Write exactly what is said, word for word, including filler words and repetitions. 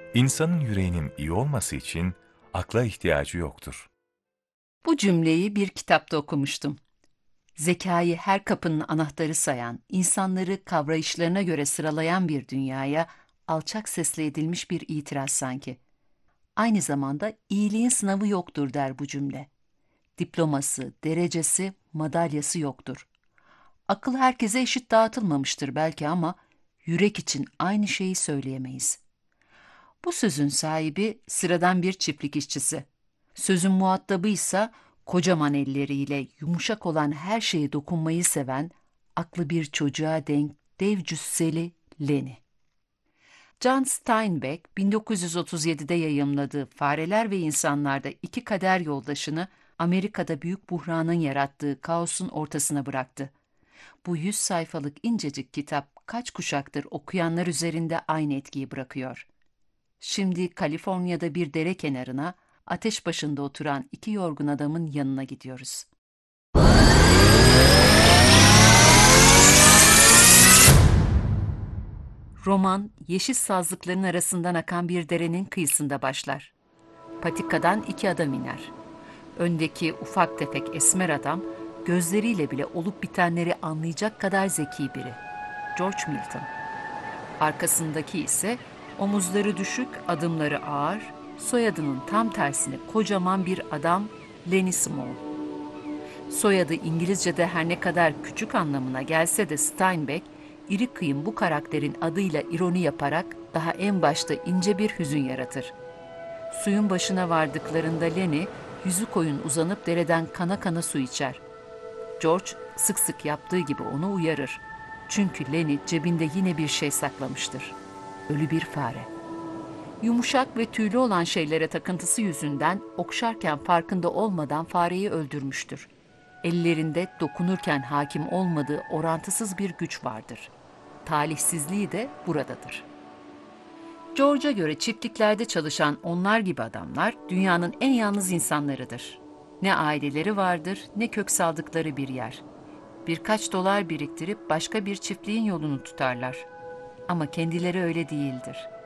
İnsanın yüreğinin iyi olması için akla ihtiyacı yoktur. Bu cümleyi bir kitapta okumuştum. Zekayı her kapının anahtarı sayan, insanları kavrayışlarına göre sıralayan bir dünyaya alçak sesle edilmiş bir itiraz sanki. Aynı zamanda iyiliğin sınavı yoktur der bu cümle. Diploması, derecesi, madalyası yoktur. Akıl herkese eşit dağıtılmamıştır belki ama yürek için aynı şeyi söyleyemeyiz. Bu sözün sahibi sıradan bir çiftlik işçisi. Sözün muhatabı ise kocaman elleriyle yumuşak olan her şeye dokunmayı seven, aklı bir çocuğa denk dev cüsseli Leni. John Steinbeck, bin dokuz yüz otuz yedide yayımladığı Fareler ve İnsanlar'da iki kader yoldaşını Amerika'da büyük buhranın yarattığı kaosun ortasına bıraktı. Bu yüz sayfalık incecik kitap kaç kuşaktır okuyanlar üzerinde aynı etkiyi bırakıyor. Şimdi Kaliforniya'da bir dere kenarına, ateş başında oturan iki yorgun adamın yanına gidiyoruz. Roman, yeşil sazlıkların arasından akan bir derenin kıyısında başlar. Patikadan iki adam iner. Öndeki ufak tefek esmer adam, gözleriyle bile olup bitenleri anlayacak kadar zeki biri. George Milton. Arkasındaki ise omuzları düşük, adımları ağır, soyadının tam tersine kocaman bir adam Lenny Small. Soyadı İngilizce'de her ne kadar küçük anlamına gelse de Steinbeck, iri kıyım bu karakterin adıyla ironi yaparak daha en başta ince bir hüzün yaratır. Suyun başına vardıklarında Lenny, yüzü koyun uzanıp dereden kana kana su içer. George sık sık yaptığı gibi onu uyarır. Çünkü Lenny cebinde yine bir şey saklamıştır. Ölü bir fare. Yumuşak ve tüylü olan şeylere takıntısı yüzünden okşarken farkında olmadan fareyi öldürmüştür. Ellerinde dokunurken hakim olmadığı orantısız bir güç vardır. Talihsizliği de buradadır. George'a göre çiftliklerde çalışan onlar gibi adamlar dünyanın en yalnız insanlarıdır. Ne aileleri vardır, ne kök saldıkları bir yer. Birkaç dolar biriktirip başka bir çiftliğin yolunu tutarlar. Ama kendileri öyle değildir.